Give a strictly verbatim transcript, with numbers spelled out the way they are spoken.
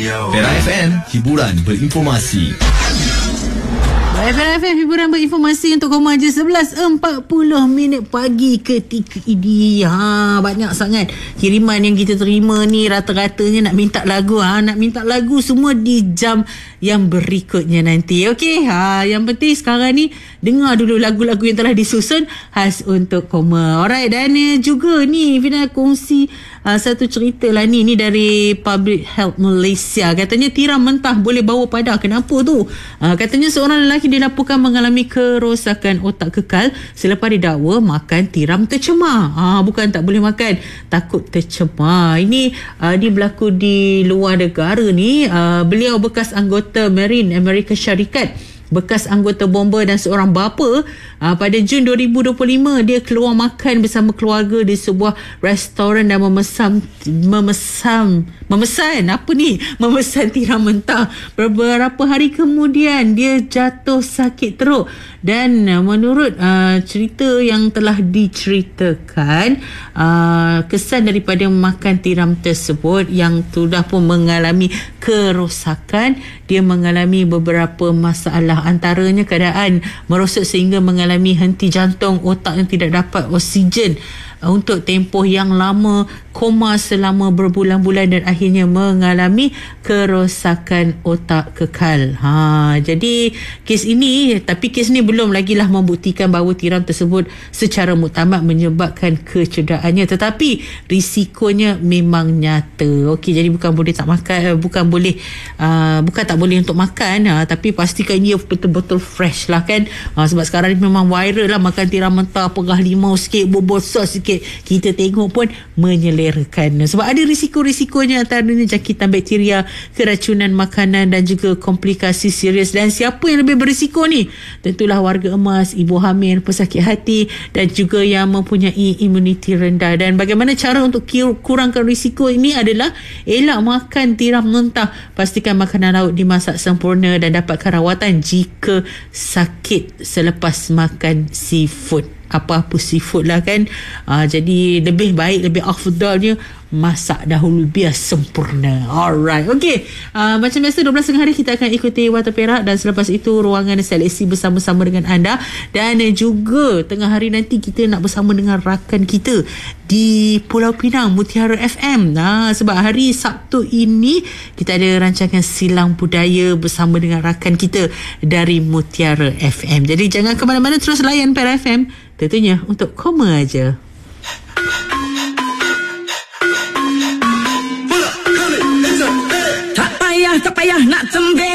Pera F M, hiburan berinformasi. F M hiburan berinformasi untuk koma je sebelas empat puluh minit pagi ketika ini. Ha, banyak sangat kiriman yang kita terima ni, rata-ratanya nak minta lagu. Ha, nak minta lagu semua di jam yang berikutnya nanti. Okey, ha, yang penting sekarang ni dengar dulu lagu-lagu yang telah disusun khas untuk koma. Alright, dan uh, juga ni Fina kongsi uh, satu cerita lah ni. Ni dari Public Health Malaysia. Katanya tiram mentah boleh bawa pada. Kenapa tu? Uh, katanya seorang lelaki dilaporkan mengalami kerosakan otak kekal selepas didakwa makan tiram tercemar. Ha, bukan tak boleh makan, takut tercemar. Ini uh, dia berlaku di luar negara ni. Uh, beliau bekas anggota Marine Amerika Syarikat, bekas anggota bomba dan seorang bapa. Uh, pada Jun dua ribu dua puluh lima dia keluar makan bersama keluarga di sebuah restoran dan memesan memesan memesan apa ni memesan tiram mentah. Beberapa hari kemudian dia jatuh sakit teruk dan uh, menurut uh, cerita yang telah diceritakan, uh, kesan daripada makan tiram tersebut yang sudah pun mengalami kerosakan, dia mengalami beberapa masalah, antaranya keadaan merosot sehingga mengalami henti jantung, otak yang tidak dapat oksigen uh, untuk tempoh yang lama, koma selama berbulan-bulan dan akhirnya mengalami kerosakan otak kekal. Ha, jadi kes ini, tapi kes ni belum lagi lah membuktikan bahawa tiram tersebut secara muktamad menyebabkan kecederaan, tetapi risikonya memang nyata. Okey, jadi bukan boleh tak makan, bukan boleh uh, bukan tak boleh untuk makan, uh, tapi pastikan ia betul-betul fresh lah kan. Uh, sebab sekarang ni memang viral lah makan tiram mentah, pegah limau sikit, bubur sos sikit, kita tengok pun menyelerakan. Sebab ada risiko-risikonya, antaranya jangkitan bakteria, keracunan makanan dan juga komplikasi serius. Dan siapa yang lebih berisiko ni? Tentulah warga emas, ibu hamil, pesakit hati dan juga yang mempunyai imuniti rendah. Dan bagaimana cara untuk kurangkan risiko ini adalah elak makan tiram mentah. Pastikan makanan laut dimasak sempurna dan dapatkan rawatan jika sakit selepas makan seafood. Apa-apa seafood lah kan. uh, Jadi lebih baik, lebih afdalnya masak dahulu biar sempurna. Alright, okay. uh, Macam biasa dua belas tengah hari kita akan ikuti Warta Perak, dan selepas itu ruangan seleksi bersama-sama dengan anda. Dan juga tengah hari nanti kita nak bersama dengan rakan kita di Pulau Pinang, Mutiara F M. Nah, sebab hari Sabtu ini kita ada rancangan Silang Budaya bersama dengan rakan kita dari Mutiara F M. Jadi jangan ke mana-mana, terus layan Pera F M, tentunya untuk koma aja. Tak payah, tak payah nak cembe.